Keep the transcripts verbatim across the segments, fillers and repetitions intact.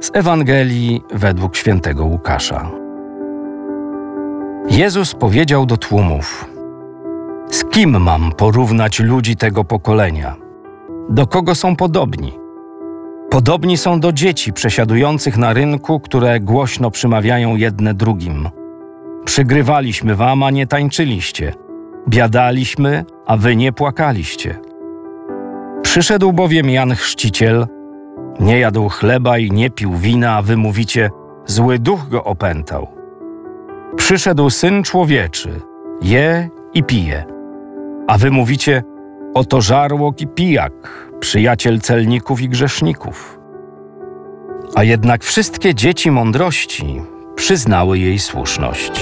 Z Ewangelii według świętego Łukasza. Jezus powiedział do tłumów: z kim mam porównać ludzi tego pokolenia? Do kogo są podobni? Podobni są do dzieci przesiadujących na rynku, które głośno przymawiają jedne drugim. Przygrywaliśmy wam, a nie tańczyliście. Biadaliśmy, a wy nie płakaliście. Przyszedł bowiem Jan Chrzciciel, nie jadł chleba i nie pił wina, a wy mówicie: zły duch go opętał. Przyszedł Syn Człowieczy, je i pije, a wy mówicie: oto żarłok i pijak, przyjaciel celników i grzeszników. A jednak wszystkie dzieci mądrości przyznały jej słuszność.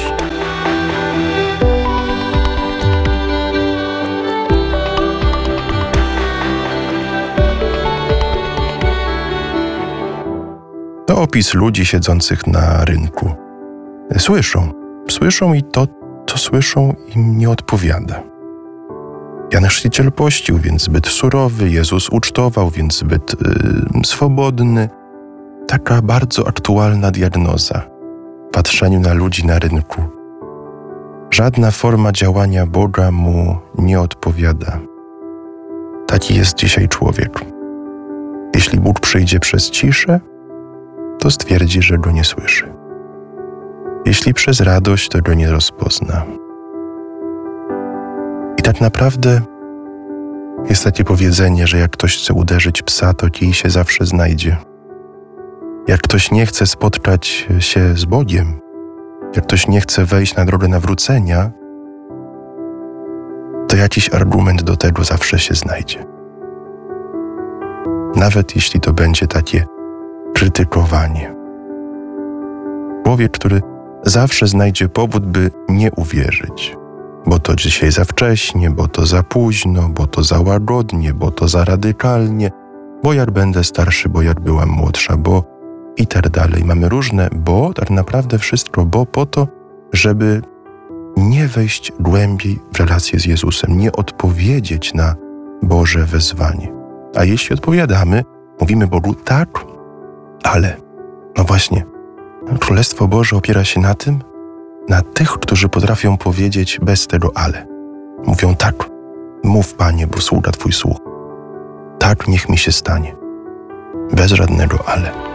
To opis ludzi siedzących na rynku. Słyszą, słyszą i to, co słyszą, im nie odpowiada. Jan Chrzciciel pościł, więc zbyt surowy, Jezus ucztował, więc zbyt yy, swobodny. Taka bardzo aktualna diagnoza w patrzeniu na ludzi na rynku. Żadna forma działania Boga mu nie odpowiada. Taki jest dzisiaj człowiek. Jeśli Bóg przyjdzie przez ciszę, to stwierdzi, że go nie słyszy. Jeśli przez radość, to go nie rozpozna. I tak naprawdę jest takie powiedzenie, że jak ktoś chce uderzyć psa, to kij się zawsze znajdzie. Jak ktoś nie chce spotkać się z Bogiem, jak ktoś nie chce wejść na drogę nawrócenia, to jakiś argument do tego zawsze się znajdzie. Nawet jeśli to będzie takie krytykowanie. Człowiek, który zawsze znajdzie powód, by nie uwierzyć. Bo to dzisiaj za wcześnie, bo to za późno, bo to za łagodnie, bo to za radykalnie, bo jak będę starszy, bo jak byłam młodsza, bo i tak dalej. Mamy różne bo, tak naprawdę wszystko bo po to, żeby nie wejść głębiej w relację z Jezusem, nie odpowiedzieć na Boże wezwanie. A jeśli odpowiadamy, mówimy Bogu tak, ale, no właśnie, Królestwo Boże opiera się na tym, na tych, którzy potrafią powiedzieć bez tego ale. Mówią tak, mów Panie, bo sługa Twój słuch. Tak, niech mi się stanie. Bez żadnego ale.